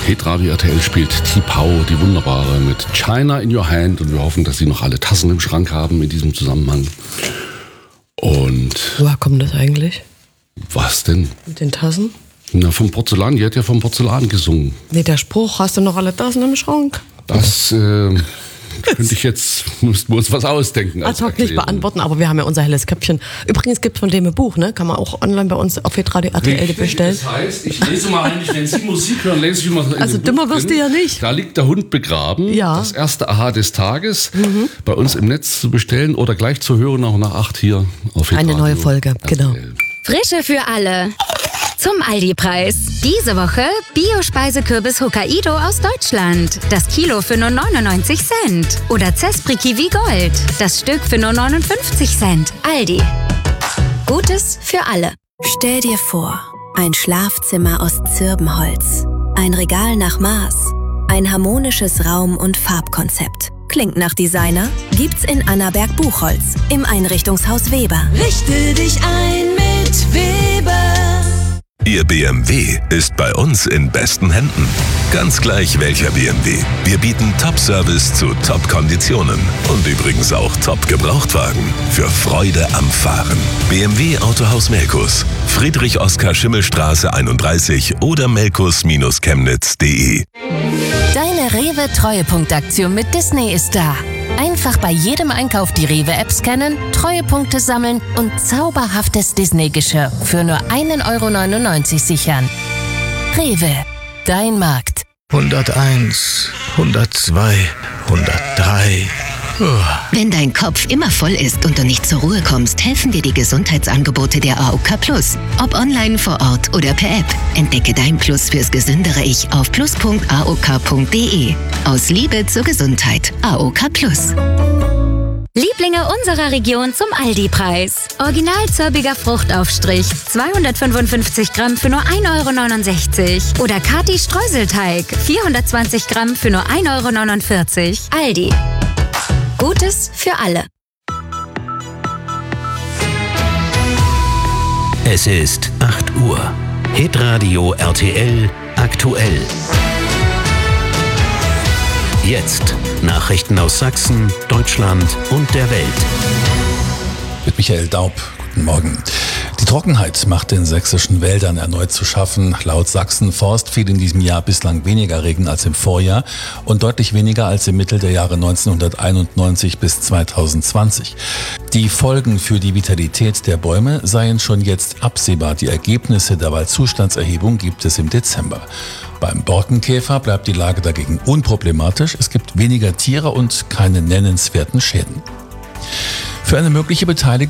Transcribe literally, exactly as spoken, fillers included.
Hitradio R T L spielt T'Pau, die Wunderbare, mit China in Your Hand. Und wir hoffen, dass Sie noch alle Tassen im Schrank haben in diesem Zusammenhang. Und... Woher kommt das eigentlich? Was denn? Mit den Tassen? Na, vom Porzellan. Die hat ja vom Porzellan gesungen. Nee, der Spruch, hast du noch alle Tassen im Schrank? Das... Äh, könnte ich jetzt, müssten wir uns was ausdenken. Ad hoc nicht beantworten, aber wir haben ja unser helles Köpfchen. Übrigens gibt es von dem ein Buch, ne? Kann man auch online bei uns auf Hitradio R T L bestellen. Das heißt, ich lese mal eigentlich, wenn Sie Musik hören, lese ich immer in Also dümmer wirst du ja nicht. Da liegt der Hund begraben. Ja. Das erste Aha des Tages mhm. bei uns im Netz zu bestellen oder gleich zu hören, auch nach acht hier auf Hitradio. Eine neue Folge, genau. Frische für alle. Zum Aldi-Preis. Diese Woche Bio-Speisekürbis Hokkaido aus Deutschland. Das Kilo für nur neunundneunzig Cent. Oder Zespri Kiwi Gold. Das Stück für nur neunundfünfzig Cent. Aldi. Gutes für alle. Stell dir vor, ein Schlafzimmer aus Zirbenholz. Ein Regal nach Maß. Ein harmonisches Raum- und Farbkonzept. Klingt nach Designer? Gibt's in Annaberg Buchholz im Einrichtungshaus Weber. Richte dich ein mit Weber. Ihr B M W ist bei uns in besten Händen. Ganz gleich welcher B M W. Wir bieten Top-Service zu Top-Konditionen. Und übrigens auch Top-Gebrauchtwagen. Für Freude am Fahren. B M W Autohaus Melkus. Friedrich-Oskar-Schimmel-Straße einunddreißig oder melkus Bindestrich chemnitz punkt de. Deine Rewe-Treuepunktaktion mit Disney ist da. Einfach bei jedem Einkauf die Rewe-App scannen, Treuepunkte sammeln und zauberhaftes Disney-Geschirr für nur ein Euro neunundneunzig sichern. Rewe, dein Markt. hunderteins, hundertzwei, hundertdrei. Wenn dein Kopf immer voll ist und du nicht zur Ruhe kommst, helfen dir die Gesundheitsangebote der A O K Plus. Ob online, vor Ort oder per App. Entdecke dein Plus fürs gesündere Ich auf plus punkt a o k punkt de. Aus Liebe zur Gesundheit. A O K Plus. Lieblinge unserer Region zum Aldi-Preis. Original zirbiger Fruchtaufstrich, zweihundertfünfundfünfzig Gramm für nur ein Euro neunundsechzig. Oder Kati Streuselteig, vierhundertzwanzig Gramm für nur ein Euro neunundvierzig. Aldi. Gutes für alle. Es ist acht Uhr. Hitradio R T L aktuell. Jetzt Nachrichten aus Sachsen, Deutschland und der Welt. Mit Michael Daub. Guten Morgen. Die Trockenheit macht den sächsischen Wäldern erneut zu schaffen. Laut Sachsen-Forst fiel in diesem Jahr bislang weniger Regen als im Vorjahr und deutlich weniger als im Mittel der Jahre neunzehnhunderteinundneunzig bis zweitausendzwanzig. Die Folgen für die Vitalität der Bäume seien schon jetzt absehbar. Die Ergebnisse der Waldzustandserhebung gibt es im Dezember. Beim Borkenkäfer bleibt die Lage dagegen unproblematisch. Es gibt weniger Tiere und keine nennenswerten Schäden. Für eine mögliche Beteiligung